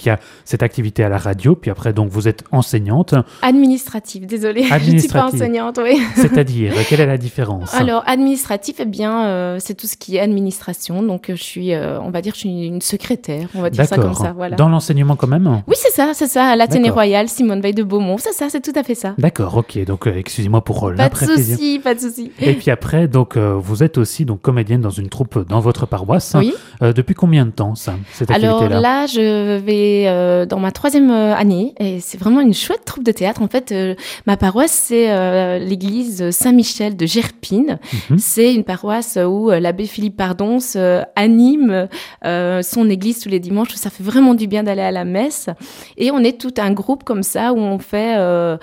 il y a cette activité à la radio, puis après, donc, vous êtes enseignante. Administrative, désolée, je ne suis pas enseignante, oui. C'est-à-dire, quelle est la différence? Alors, administratif, eh bien, c'est tout ce qui est administration. Donc, je suis une secrétaire, on va dire ça comme ça. Voilà. Dans l'enseignement quand même? Oui, c'est ça, à l'Athénée Royal, Simone Veil de Beaumont, c'est tout à fait ça. D'accord, ok, donc excusez-moi pour l'imprécision. Pas de souci. Et puis après, donc, vous êtes aussi donc, comédienne dans une troupe dans votre paroisse. Oui. Depuis combien de temps, ça, cette activité-là? Alors là, je vais dans ma 3e année, et c'est vraiment une chouette troupe de théâtre. En fait, ma paroisse, c'est l'église Saint-Michel de Gerpine. C'est une paroisse où l'abbé Philippe Pardonce anime son église tous les dimanches, où ça fait vraiment du bien d'aller à la messe. Et on est tout un groupe comme ça, où on fait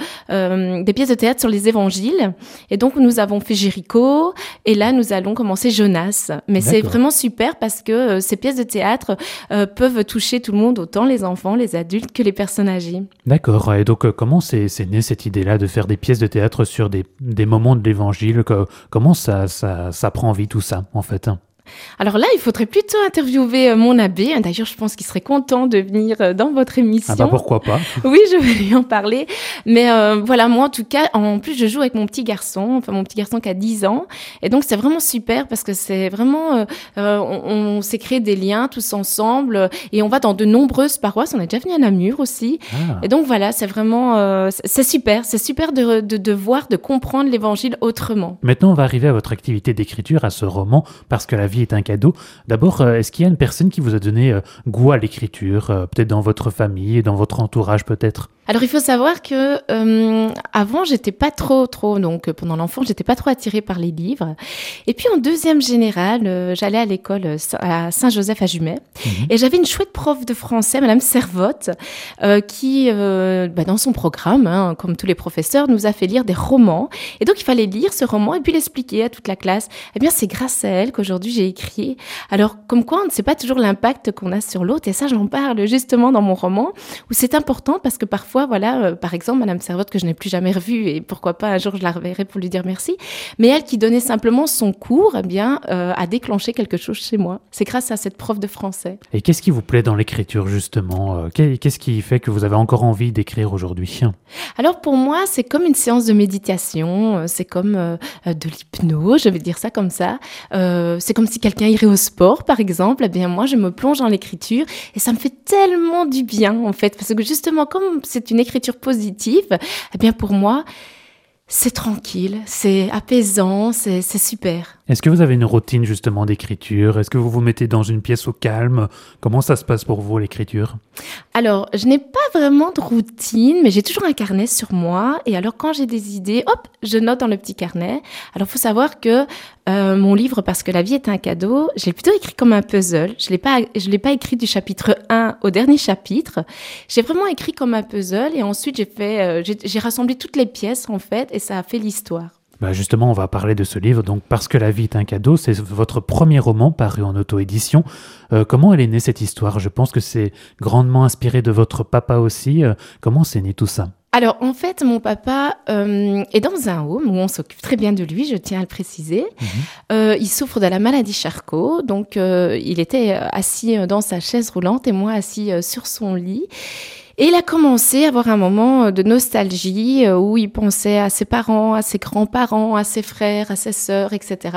des pièces de théâtre sur les évangiles. Et donc, nous avons fait Jéricho, et là, nous allons commencer Jonas. Mais c'est vraiment super parce que ces pièces de théâtre peuvent toucher tout le monde, autant les enfants, les adultes que les personnes âgées. D'accord. Et donc, comment c'est né cette idée-là de faire des pièces de théâtre sur des moments de l'Évangile? Comment ça prend vie tout ça, en fait? Alors là, il faudrait plutôt interviewer mon abbé. D'ailleurs, je pense qu'il serait content de venir dans votre émission. Ah bah pourquoi pas. Oui, je vais lui en parler. Mais voilà, moi en tout cas, en plus, je joue avec mon petit garçon qui a 10 ans. Et donc, c'est vraiment super parce que c'est vraiment... on s'est créé des liens tous ensemble et on va dans de nombreuses paroisses. On est déjà venu à Namur aussi. Et donc, voilà, c'est vraiment... c'est super. C'est super de voir, de comprendre l'Évangile autrement. Maintenant, on va arriver à votre activité d'écriture, à ce roman, parce que la vie est un cadeau. D'abord, est-ce qu'il y a une personne qui vous a donné goût à l'écriture, peut-être dans votre famille, dans votre entourage peut-être? Alors, il faut savoir que avant, j'étais pas trop, donc pendant l'enfance, j'étais pas trop attirée par les livres. Et puis en 2e générale, j'allais à l'école à Saint-Joseph à Jumet, et j'avais une chouette prof de français, Madame Servotte, qui, dans son programme, comme tous les professeurs, nous a fait lire des romans. Et donc, il fallait lire ce roman et puis l'expliquer à toute la classe. Eh bien, c'est grâce à elle qu'aujourd'hui j'ai écrit. Alors, comme quoi, on ne sait pas toujours l'impact qu'on a sur l'autre. Et ça, j'en parle justement dans mon roman, où c'est important parce que parfois, voilà, par exemple, Madame Servotte, que je n'ai plus jamais revue, et pourquoi pas un jour je la reverrai pour lui dire merci, mais elle qui donnait simplement son cours, eh bien, a déclenché quelque chose chez moi. C'est grâce à cette prof de français. Et qu'est-ce qui vous plaît dans l'écriture, justement? Qu'est-ce qui fait que vous avez encore envie d'écrire aujourd'hui? Alors, pour moi, c'est comme une séance de méditation, c'est comme de l'hypnose, je vais dire ça comme ça. C'est comme si quelqu'un irait au sport, par exemple. Eh bien, moi, je me plonge dans l'écriture et ça me fait tellement du bien, en fait, parce que justement, comme c'est une écriture positive, eh bien, pour moi, c'est tranquille, c'est apaisant, c'est super. Est-ce que vous avez une routine justement d'écriture? Est-ce que vous vous mettez dans une pièce au calme? Comment ça se passe pour vous, l'écriture? Alors, je n'ai pas vraiment de routine, mais j'ai toujours un carnet sur moi. Et alors, quand j'ai des idées, hop, je note dans le petit carnet. Alors, il faut savoir que mon livre, Parce que la vie est un cadeau, je l'ai plutôt écrit comme un puzzle. Je l'ai pas écrit du chapitre 1 au dernier chapitre. J'ai vraiment écrit comme un puzzle. Et ensuite, j'ai rassemblé toutes les pièces, en fait, et ça a fait l'histoire. Bah justement, on va parler de ce livre. Donc, Parce que la vie est un cadeau, c'est votre premier roman paru en auto-édition. Comment elle est née cette histoire? Je pense que c'est grandement inspiré de votre papa aussi. Comment c'est né tout ça? Alors, en fait, mon papa est dans un home où on s'occupe très bien de lui, je tiens à le préciser. Il souffre de la maladie Charcot, donc il était assis dans sa chaise roulante et moi assis sur son lit. Et il a commencé à avoir un moment de nostalgie où il pensait à ses parents, à ses grands-parents, à ses frères, à ses sœurs, etc.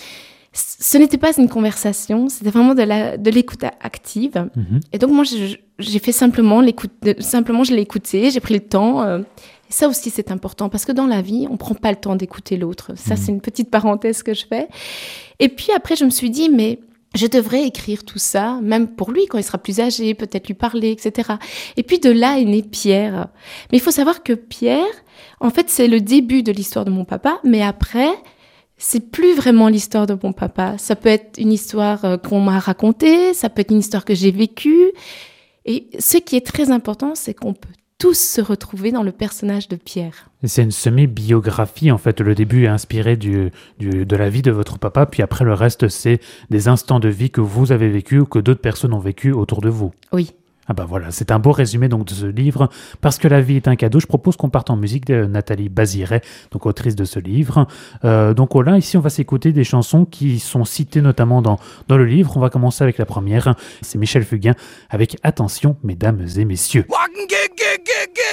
Ce n'était pas une conversation, c'était vraiment de l'écoute active. Et donc moi, j'ai fait simplement je l'ai écouté, j'ai pris le temps. Et ça aussi, c'est important parce que dans la vie, on ne prend pas le temps d'écouter l'autre. Ça, c'est une petite parenthèse que je fais. Et puis après, je me suis dit, mais je devrais écrire tout ça, même pour lui, quand il sera plus âgé, peut-être lui parler, etc. Et puis de là est né Pierre. Mais il faut savoir que Pierre, en fait, c'est le début de l'histoire de mon papa, mais après, c'est plus vraiment l'histoire de mon papa. Ça peut être une histoire qu'on m'a racontée, ça peut être une histoire que j'ai vécue. Et ce qui est très important, c'est qu'on peut tous se retrouver dans le personnage de Pierre. C'est une semi-biographie, en fait. Le début est inspiré de la vie de votre papa, puis après, le reste, c'est des instants de vie que vous avez vécu ou que d'autres personnes ont vécu autour de vous. Oui. Ah bah voilà, c'est un beau résumé donc de ce livre. Parce que la vie est un cadeau, je propose qu'on parte en musique de Nathalie Baziret, donc autrice de ce livre. Donc là, ici, on va s'écouter des chansons qui sont citées notamment dans le livre. On va commencer avec la première. C'est Michel Fugain avec Attention, mesdames et messieurs.